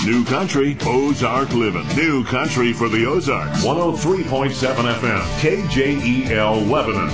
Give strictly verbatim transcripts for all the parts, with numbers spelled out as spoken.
New Country, Ozark Living. New Country for the Ozarks. one oh three point seven F M, K J E L Lebanon.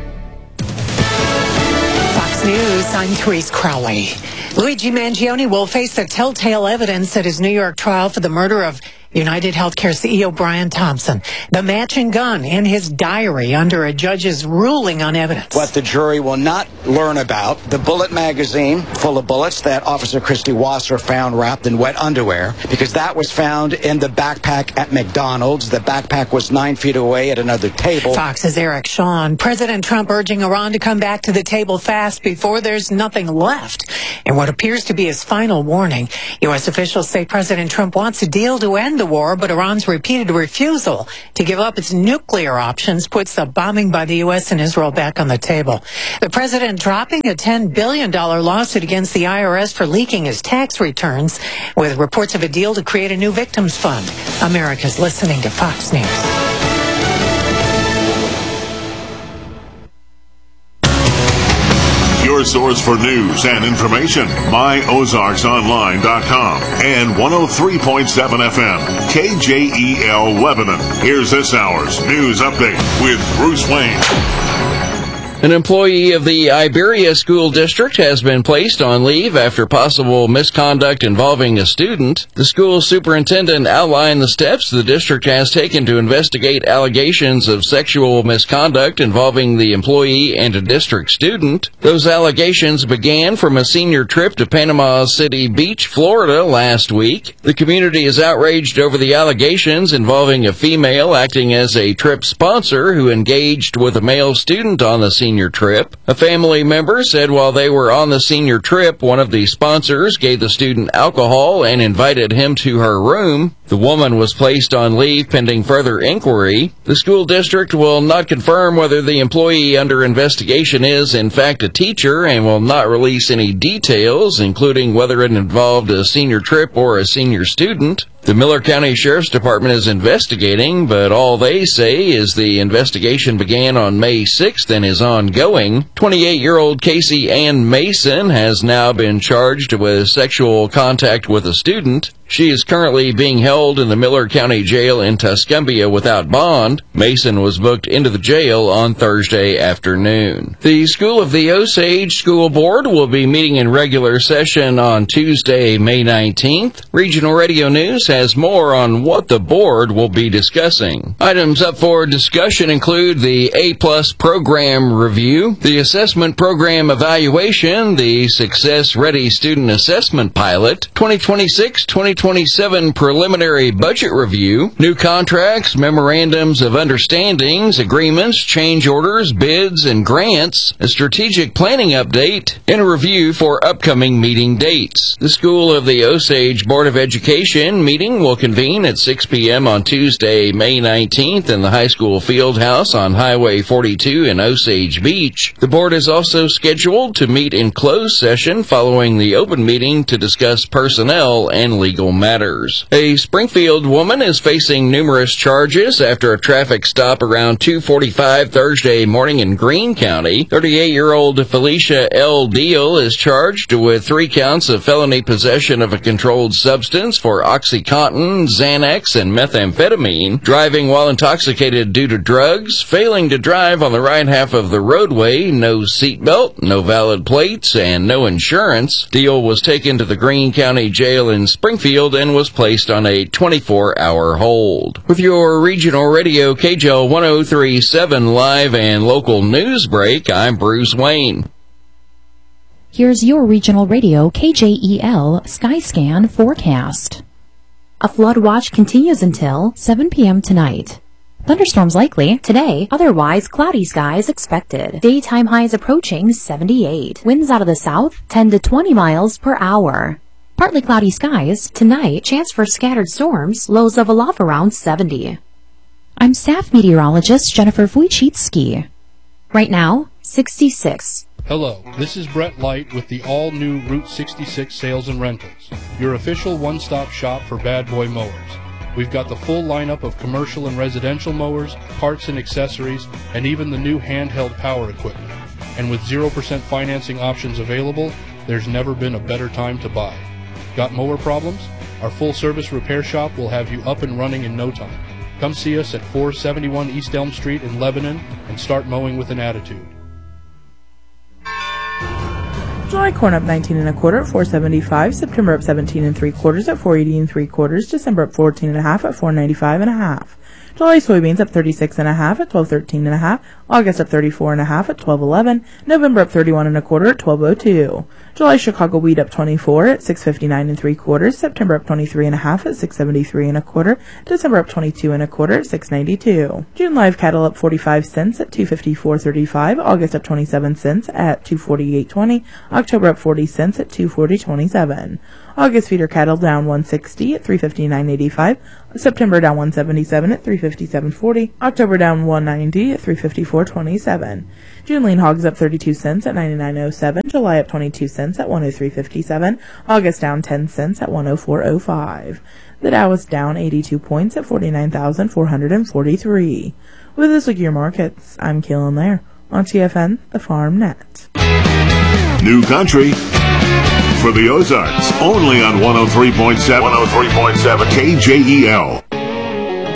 Fox News, I'm Therese Crowley. Luigi Mangione will face the telltale evidence at his New York trial for the murder of United Healthcare C E O Brian Thompson. The matching gun in his diary under a judge's ruling on evidence. What the jury will not learn about, the bullet magazine full of bullets that Officer Christy Wasser found wrapped in wet underwear, because that was found in the backpack at McDonald's. The backpack was nine feet away at another table. Fox's Eric Shawn. President Trump urging Iran to come back to the table fast before there's nothing left. In what appears to be his final warning, U S officials say President Trump wants a deal to end the war, but Iran's repeated refusal to give up its nuclear options puts the bombing by the U S and Israel back on the table. The president dropping a ten billion dollars lawsuit against the I R S for leaking his tax returns, with reports of a deal to create a new victims fund. America's listening to Fox News. Your source for news and information, my ozarks online dot com and one oh three point seven F M, K J E L Lebanon. Here's this hour's news update with Bruce Wayne. An employee of the Iberia School District has been placed on leave after possible misconduct involving a student. The school superintendent outlined the steps the district has taken to investigate allegations of sexual misconduct involving the employee and a district student. Those allegations began from a senior trip to Panama City Beach, Florida last week. The community is outraged over the allegations involving a female acting as a trip sponsor who engaged with a male student on the senior Senior trip. A family member said while they were on the senior trip, one of the sponsors gave the student alcohol and invited him to her room. The woman was placed on leave pending further inquiry. The school district will not confirm whether the employee under investigation is in fact a teacher and will not release any details, including whether it involved a senior trip or a senior student. The Miller County Sheriff's Department is investigating, but all they say is the investigation began on May sixth and is ongoing. twenty-eight-year-old Casey Ann Mason has now been charged with sexual contact with a student. She is currently being held in the Miller County Jail in Tuscumbia without bond. Mason was booked into the jail on Thursday afternoon. The School of the Osage School Board will be meeting in regular session on Tuesday, May nineteenth. Regional Radio News has more on what the board will be discussing. Items up for discussion include the A-plus program review, the assessment program evaluation, the Success Ready Student Assessment Pilot, twenty twenty-six twenty twenty-seven preliminary budget review, new contracts, memorandums of understandings, agreements, change orders, bids, and grants, a strategic planning update, and a review for upcoming meeting dates. The School of the Osage Board of Education meeting will convene at six p.m. on Tuesday, May nineteenth in the high school field house on Highway forty-two in Osage Beach. The board is also scheduled to meet in closed session following the open meeting to discuss personnel and legal matters. A Springfield woman is facing numerous charges after a traffic stop around two forty-five Thursday morning in Greene County. thirty-eight-year-old Felicia L. Deal is charged with three counts of felony possession of a controlled substance for OxyContin, Xanax, and methamphetamine, driving while intoxicated due to drugs, failing to drive on the right half of the roadway, no seatbelt, no valid plates, and no insurance. Deal was taken to the Greene County Jail in Springfield and was placed on a twenty-four hour hold. With your regional radio K J L one oh three point seven live and local news break, I'm Bruce Wayne. Here's your regional radio K J E L Skyscan forecast. A flood watch continues until seven p.m. tonight. Thunderstorms likely today, otherwise cloudy skies expected. Daytime highs approaching seventy-eight. Winds out of the south, ten to twenty miles per hour. Partly cloudy skies tonight, chance for scattered storms, lows level off around seventy. I'm staff meteorologist Jennifer Wojcicki. Right now, sixty-six. Hello, this is Brett Light with the all-new Route sixty-six Sales and Rentals, your official one-stop shop for bad boy mowers. We've got the full lineup of commercial and residential mowers, parts and accessories, and even the new handheld power equipment. And with zero percent financing options available, there's never been a better time to buy. Got mower problems? Our full-service repair shop will have you up and running in no time. Come see us at four seventy-one East Elm Street in Lebanon and start mowing with an attitude. July corn up nineteen and a quarter at four seventy-five. September up seventeen and three quarters at four eighty and three quarters. December up fourteen and a half at four ninety-five and a half. July soybeans up thirty-six and a half at twelve thirteen and a half. August up thirty-four and a half at twelve eleven. November up thirty-one and a quarter at twelve oh two. July Chicago wheat up twenty-four at six fifty-nine and three quarters. September up twenty-three and a half at six seventy-three and a quarter. December up twenty-two and a quarter at six ninety-two. June live cattle up forty-five cents at two fifty-four thirty-five. August up twenty-seven cents at two forty-eight twenty. October up forty cents at two forty twenty-seven. August feeder cattle down one sixty at three fifty-nine eighty-five. September down one seventy-seven at three fifty-seven forty. October down one ninety at three fifty-four twenty-seven. June lean hogs up thirty-two cents at ninety-nine oh seven. July up twenty-two cents at one oh three fifty-seven. August down ten cents at one oh four oh five. The Dow is down eighty-two points at forty-nine thousand four hundred forty-three. With this look at your markets, I'm Keelan Lair on T F N, the Farm Net. New country for the Ozarks, only on one oh three point seven, one oh three point seven K J E L.